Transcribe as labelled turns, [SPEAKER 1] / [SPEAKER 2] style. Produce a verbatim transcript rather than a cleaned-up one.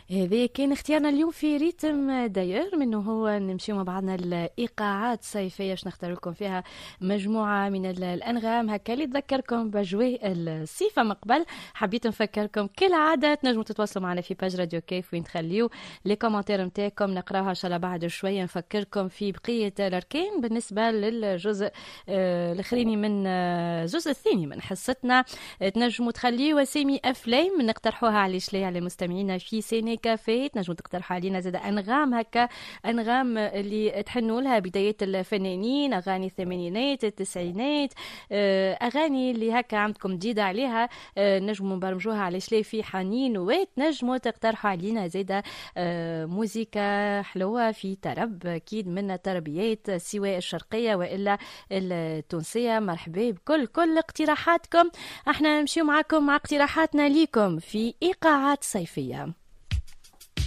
[SPEAKER 1] هذا كان اختيارنا اليوم في ريتم داير، منه هو نمشيو مع بعضنا الإيقاعات الصيفية باش نختار لكم فيها مجموعة من الأنغام هكا اللي تذكركم بجوي الصيف. من قبل حبيت نفكركم كالعادة تنجموا تتواصلوا معنا في باج راديو كيف وين تخليو لي كومنتير نتاعكم نقراوها ان شاء الله بعد شوية. نفكركم في بقية الأركان بالنسبة للجزء آه الأخراني من آه الجزء الثاني من حصتنا. آه تنجموا تخليو اسامي أفلام نقترحوها على شلي على مستمعينا في سيني كافيه. نجموا تقترحوا علينا زاد انغام هكا، انغام اللي تحنوا لها بدايات الفنانين، اغاني الثمانينات التسعينات، اغاني اللي هكا عندكم جديده عليها نجموا نبرمجوها على شلي في حنين. وتنجموا تقترحوا علينا زاد موسيقى حلوه في طرب، اكيد من تربيات سواء الشرقيه والا التونسيه. مرحبا بكل كل اقتراحاتكم. احنا نمشيو معكم مع اقتراحاتنا ليكم في ايقاعات صيفيه.